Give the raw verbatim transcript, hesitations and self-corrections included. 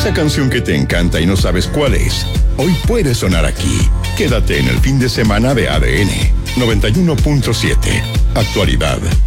Esa canción que te encanta y no sabes cuál es, hoy puede sonar aquí. Quédate en el fin de semana de A D N noventa y uno punto siete. Actualidad,